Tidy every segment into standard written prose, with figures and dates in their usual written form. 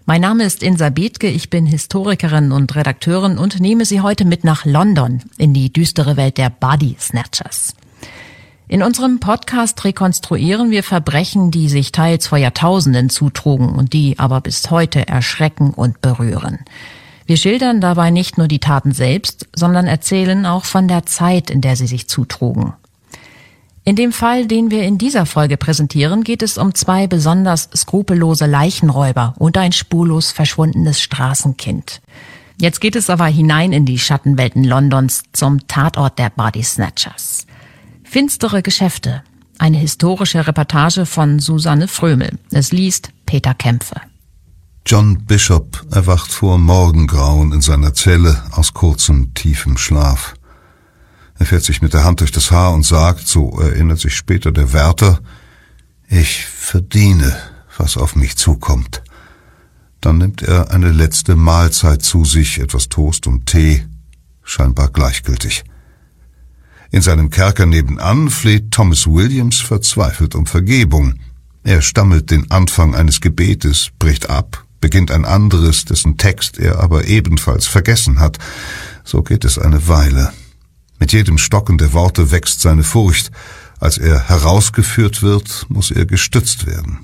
Mein Name ist Insa Bethke, ich bin Historikerin und Redakteurin und nehme Sie heute mit nach London in die düstere Welt der Body Snatchers. In unserem Podcast rekonstruieren wir Verbrechen, die sich teils vor Jahrtausenden zutrugen und die aber bis heute erschrecken und berühren. Wir schildern dabei nicht nur die Taten selbst, sondern erzählen auch von der Zeit, in der sie sich zutrugen. In dem Fall, den wir in dieser Folge präsentieren, geht es um zwei besonders skrupellose Leichenräuber und ein spurlos verschwundenes Straßenkind. Jetzt geht es aber hinein in die Schattenwelten Londons zum Tatort der Body Snatchers. Finstere Geschäfte. Eine historische Reportage von Susanne Frömel. Es liest Peter Kämpfe. John Bishop erwacht vor Morgengrauen in seiner Zelle aus kurzem, tiefem Schlaf. Er fährt sich mit der Hand durch das Haar und sagt, so erinnert sich später der Wärter, ich verdiene, was auf mich zukommt. Dann nimmt er eine letzte Mahlzeit zu sich, etwas Toast und Tee, scheinbar gleichgültig. In seinem Kerker nebenan fleht Thomas Williams verzweifelt um Vergebung. Er stammelt den Anfang eines Gebetes, bricht ab, beginnt ein anderes, dessen Text er aber ebenfalls vergessen hat. So geht es eine Weile. Mit jedem Stocken der Worte wächst seine Furcht. Als er herausgeführt wird, muss er gestützt werden.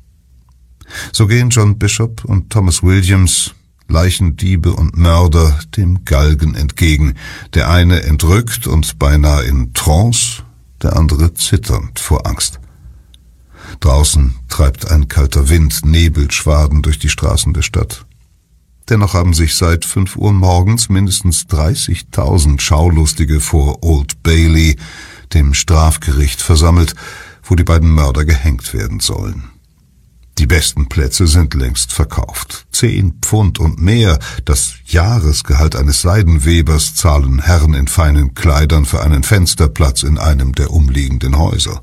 So gehen John Bishop und Thomas Williams, Leichendiebe und Mörder, dem Galgen entgegen. Der eine entrückt und beinahe in Trance, der andere zitternd vor Angst. Draußen treibt ein kalter Wind Nebelschwaden durch die Straßen der Stadt. Dennoch haben sich seit 5 Uhr morgens mindestens 30.000 Schaulustige vor Old Bailey, dem Strafgericht, versammelt, wo die beiden Mörder gehängt werden sollen. Die besten Plätze sind längst verkauft. 10 Pfund und mehr, das Jahresgehalt eines Seidenwebers, zahlen Herren in feinen Kleidern für einen Fensterplatz in einem der umliegenden Häuser.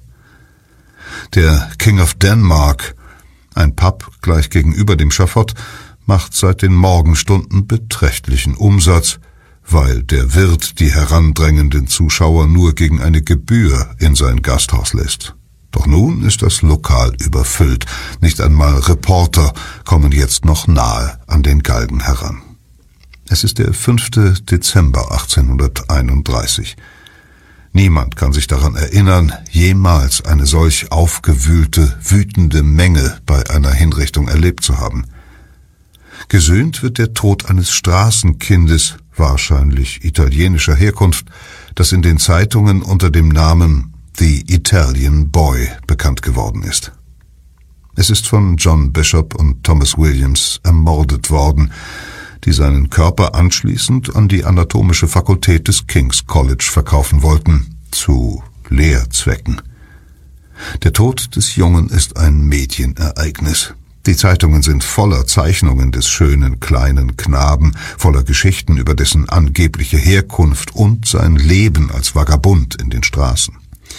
Der King of Denmark, ein Pub gleich gegenüber dem Schafott, macht seit den Morgenstunden beträchtlichen Umsatz, weil der Wirt die herandrängenden Zuschauer nur gegen eine Gebühr in sein Gasthaus lässt. Doch nun ist das Lokal überfüllt. Nicht einmal Reporter kommen jetzt noch nahe an den Galgen heran. Es ist der 5. Dezember 1831. Niemand kann sich daran erinnern, jemals eine solch aufgewühlte, wütende Menge bei einer Hinrichtung erlebt zu haben. Gesühnt wird der Tod eines Straßenkindes, wahrscheinlich italienischer Herkunft, das in den Zeitungen unter dem Namen The Italian Boy bekannt geworden ist. Es ist von John Bishop und Thomas Williams ermordet worden, die seinen Körper anschließend an die anatomische Fakultät des King's College verkaufen wollten, zu Lehrzwecken. Der Tod des Jungen ist ein Medienereignis. Die Zeitungen sind voller Zeichnungen des schönen kleinen Knaben, voller Geschichten über dessen angebliche Herkunft und sein Leben als Vagabund in den Straßen.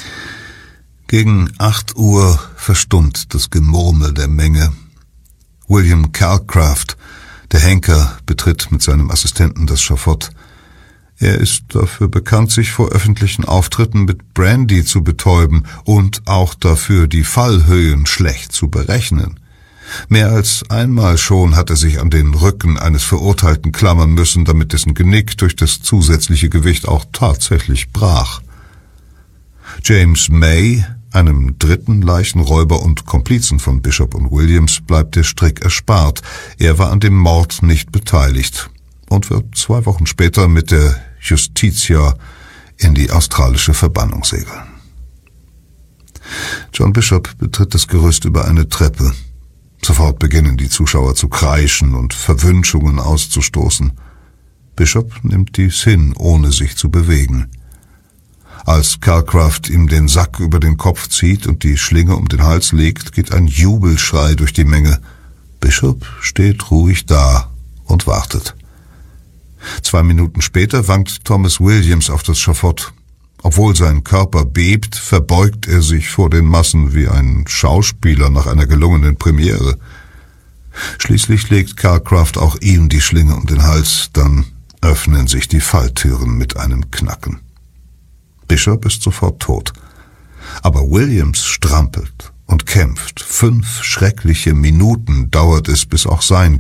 Gegen 8 Uhr verstummt das Gemurmel der Menge. William Calcraft, der Henker, betritt mit seinem Assistenten das Schafott. Er ist dafür bekannt, sich vor öffentlichen Auftritten mit Brandy zu betäuben und auch dafür, die Fallhöhen schlecht zu berechnen. Mehr als einmal schon hat er sich an den Rücken eines Verurteilten klammern müssen, damit dessen Genick durch das zusätzliche Gewicht auch tatsächlich brach. James May, einem dritten Leichenräuber und Komplizen von Bishop und Williams, bleibt der Strick erspart. Er war an dem Mord nicht beteiligt und wird 2 Wochen später mit der Justitia in die australische Verbannung segeln. John Bishop betritt das Gerüst über eine Treppe. Sofort beginnen die Zuschauer zu kreischen und Verwünschungen auszustoßen. Bishop nimmt dies hin, ohne sich zu bewegen. Als Calcraft ihm den Sack über den Kopf zieht und die Schlinge um den Hals legt, geht ein Jubelschrei durch die Menge. Bishop steht ruhig da und wartet. 2 Minuten später wankt Thomas Williams auf das Schafott. Obwohl sein Körper bebt, verbeugt er sich vor den Massen wie ein Schauspieler nach einer gelungenen Premiere. Schließlich legt Calcraft auch ihm die Schlinge um den Hals, dann öffnen sich die Falltüren mit einem Knacken. Bishop ist sofort tot. Aber Williams strampelt und kämpft. 5 schreckliche Minuten dauert es, bis auch sein